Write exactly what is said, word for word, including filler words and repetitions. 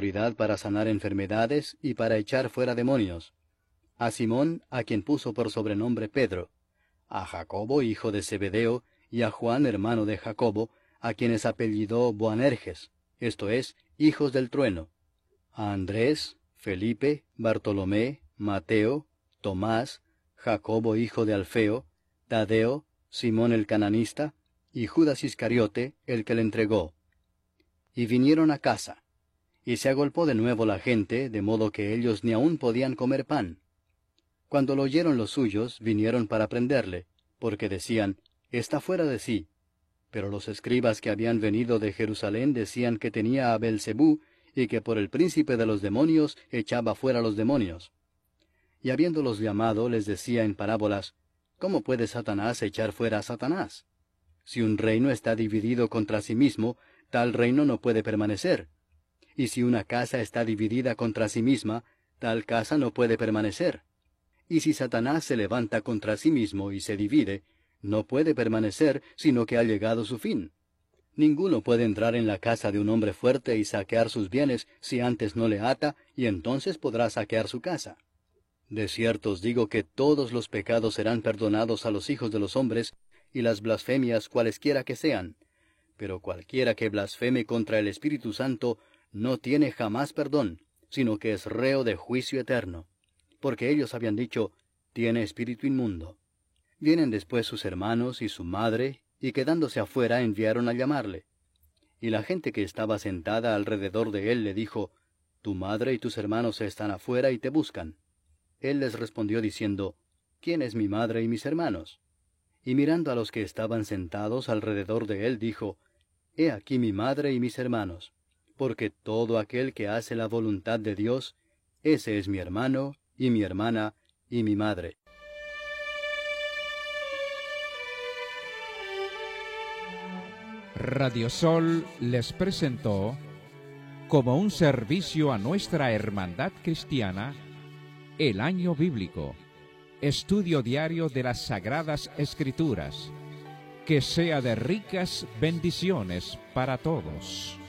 autoridad para sanar enfermedades y para echar fuera demonios, a Simón, a quien puso por sobrenombre Pedro, a Jacobo, hijo de Zebedeo, y a Juan, hermano de Jacobo, a quienes apellidó Boanerges, esto es, hijos del trueno, a Andrés, Felipe, Bartolomé, Mateo, Tomás, Jacobo, hijo de Alfeo, Tadeo, Simón el cananista, y Judas Iscariote, el que le entregó. Y vinieron a casa, y se agolpó de nuevo la gente, de modo que ellos ni aun podían comer pan. Cuando lo oyeron los suyos, vinieron para prenderle, porque decían, está fuera de sí. Pero los escribas que habían venido de Jerusalén decían que tenía a Belzebú, y que por el príncipe de los demonios echaba fuera los demonios. Y habiéndolos llamado, les decía en parábolas, ¿cómo puede Satanás echar fuera a Satanás? Si un reino está dividido contra sí mismo, tal reino no puede permanecer. Y si una casa está dividida contra sí misma, tal casa no puede permanecer. Y si Satanás se levanta contra sí mismo y se divide, no puede permanecer, sino que ha llegado su fin. Ninguno puede entrar en la casa de un hombre fuerte y saquear sus bienes si antes no le ata, y entonces podrá saquear su casa. De cierto os digo que todos los pecados serán perdonados a los hijos de los hombres, y las blasfemias cualesquiera que sean. Pero cualquiera que blasfeme contra el Espíritu Santo no tiene jamás perdón, sino que es reo de juicio eterno. Porque ellos habían dicho, tiene espíritu inmundo. Vienen después sus hermanos y su madre, y quedándose afuera enviaron a llamarle. Y la gente que estaba sentada alrededor de él le dijo, tu madre y tus hermanos están afuera y te buscan. Él les respondió diciendo, ¿quién es mi madre y mis hermanos? Y mirando a los que estaban sentados alrededor de él, dijo, he aquí mi madre y mis hermanos, porque todo aquel que hace la voluntad de Dios, ese es mi hermano, y mi hermana, y mi madre. Radio Sol les presentó, como un servicio a nuestra hermandad cristiana, el Año Bíblico, estudio diario de las Sagradas Escrituras, que sea de ricas bendiciones para todos.